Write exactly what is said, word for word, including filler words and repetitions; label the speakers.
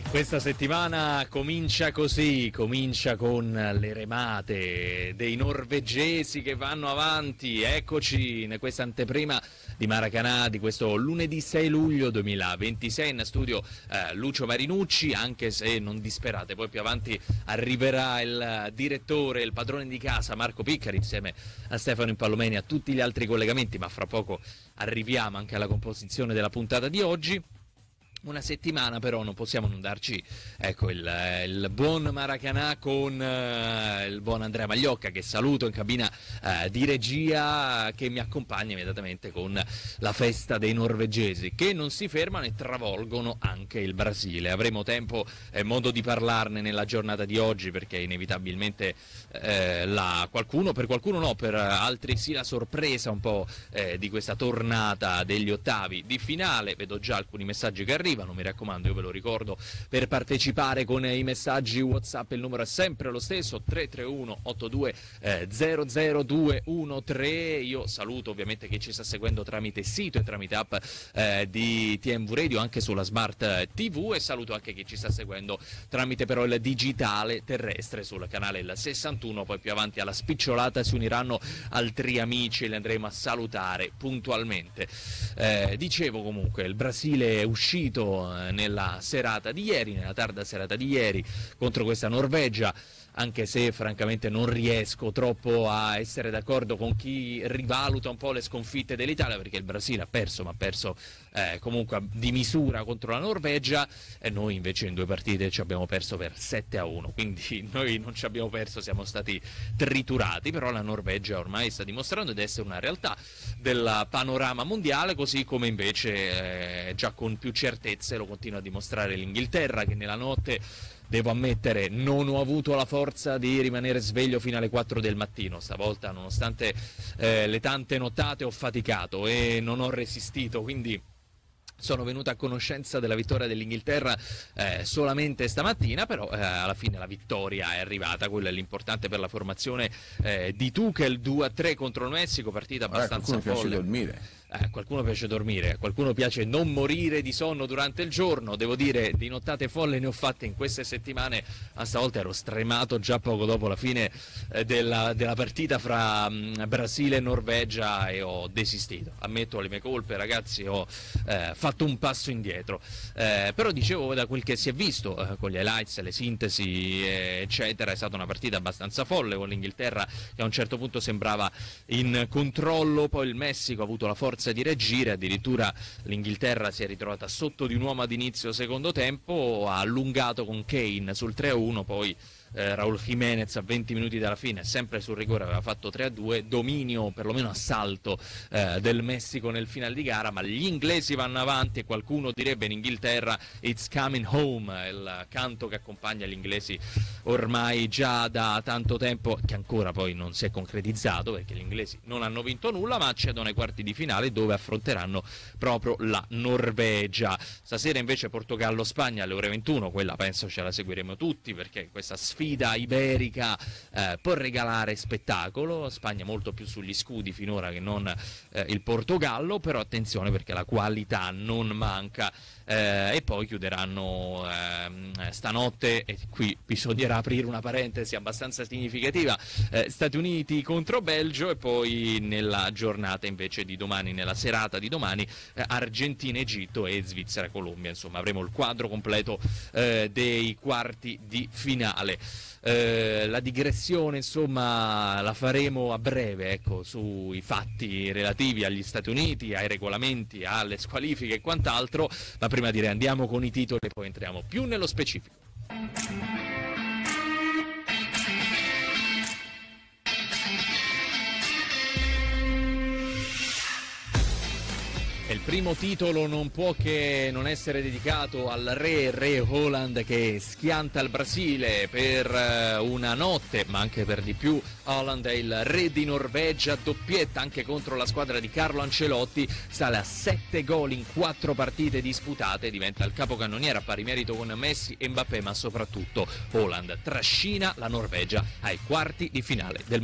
Speaker 1: Questa settimana comincia così, comincia con le remate dei norvegesi che vanno avanti. Eccoci in questa anteprima di Maracanã di questo lunedì sei luglio duemilaventisei. In studio eh, Lucio Marinucci, anche se non disperate, poi più avanti arriverà il direttore, il padrone di casa Marco Piccari insieme a Stefano Impallomeni, a tutti gli altri collegamenti, ma fra poco arriviamo anche alla composizione della puntata di oggi. Una settimana però non possiamo non darci, ecco, il, il buon Maracanã con uh, il buon Andrea Magliocca, che saluto in cabina uh, di regia, che mi accompagna immediatamente con la festa dei norvegesi, che non si fermano e travolgono anche il Brasile. Avremo tempo e modo di parlarne nella giornata di oggi, perché inevitabilmente eh, la, qualcuno, per qualcuno no, per altri sì, la sorpresa un po' eh, di questa tornata degli ottavi di finale. Vedo già alcuni messaggi che arrivano. Mi raccomando, io ve lo ricordo, per partecipare con i messaggi WhatsApp il numero è sempre lo stesso, tre tre uno otto due zero zero due uno tre. Io saluto ovviamente chi ci sta seguendo tramite sito e tramite app eh, di T M V Radio, anche sulla Smart T V, e saluto anche chi ci sta seguendo tramite però il digitale terrestre sul canale il sessantuno. Poi più avanti alla spicciolata si uniranno altri amici e li andremo a salutare puntualmente. Eh, dicevo comunque, il Brasile è uscito nella serata di ieri, nella tarda serata di ieri, contro questa Norvegia, anche se francamente non riesco troppo a essere d'accordo con chi rivaluta un po' le sconfitte dell'Italia, perché il Brasile ha perso, ma ha perso eh, comunque di misura contro la Norvegia, e noi invece in due partite ci abbiamo perso per sette a uno, quindi noi non ci abbiamo perso, siamo stati triturati. Però la Norvegia ormai sta dimostrando di essere una realtà del panorama mondiale, così come invece eh, già con più certezze lo continua a dimostrare l'Inghilterra, che nella notte, devo ammettere, non ho avuto la forza di rimanere sveglio fino alle quattro del mattino. Stavolta, nonostante eh, le tante nottate, ho faticato e non ho resistito, quindi sono venuto a conoscenza della vittoria dell'Inghilterra eh, solamente stamattina, però eh, alla fine la vittoria è arrivata. Quello è l'importante per la formazione eh, di Tuchel. Due a tre contro il Messico, partita abbastanza
Speaker 2: eh,
Speaker 1: folle.
Speaker 2: Piace dormire.
Speaker 1: Eh, qualcuno piace dormire, a qualcuno piace non morire di sonno durante il giorno. Devo dire, di nottate folle ne ho fatte in queste settimane, ma stavolta ero stremato già poco dopo la fine eh, della, della partita fra mh, Brasile e Norvegia, e ho desistito. Ammetto le mie colpe, ragazzi, ho eh, fatto un passo indietro. Eh, però dicevo, da quel che si è visto eh, con gli highlights, le sintesi eh, eccetera, è stata una partita abbastanza folle, con l'Inghilterra che a un certo punto sembrava in controllo, poi il Messico ha avuto la forza di reagire, addirittura l'Inghilterra si è ritrovata sotto di un uomo ad inizio secondo tempo, ha allungato con Kane sul tre a uno, poi Eh, Raúl Jiménez a venti minuti dalla fine, sempre sul rigore, aveva fatto tre a due, dominio, perlomeno assalto eh, del Messico nel finale di gara. Ma gli inglesi vanno avanti e qualcuno direbbe in Inghilterra "It's coming home", il canto che accompagna gli inglesi ormai già da tanto tempo, che ancora poi non si è concretizzato, perché gli inglesi non hanno vinto nulla, ma accedono ai quarti di finale, dove affronteranno proprio la Norvegia. Stasera invece Portogallo-Spagna alle ore ventuno, quella penso ce la seguiremo tutti, perché questa sfida iberica eh, può regalare spettacolo. Spagna molto più sugli scudi finora che non eh, il Portogallo, però attenzione, perché la qualità non manca. Eh, e poi chiuderanno eh, stanotte, e qui bisognerà aprire una parentesi abbastanza significativa, eh, Stati Uniti contro Belgio, e poi nella giornata invece di domani, nella serata di domani, eh, Argentina, Egitto e Svizzera, Colombia. Insomma, avremo il quadro completo eh, dei quarti di finale. Eh, la digressione insomma la faremo a breve, ecco, sui fatti relativi agli Stati Uniti, ai regolamenti, alle squalifiche e quant'altro, ma prima direi andiamo con i titoli e poi entriamo più nello specifico. Il primo titolo non può che non essere dedicato al re, re Haaland, che schianta il Brasile per una notte, ma anche per di più. Haaland è il re di Norvegia, doppietta anche contro la squadra di Carlo Ancelotti, sale a sette gol in quattro partite disputate, diventa il capocannoniere a pari merito con Messi e Mbappé, ma soprattutto Haaland trascina la Norvegia ai quarti di finale del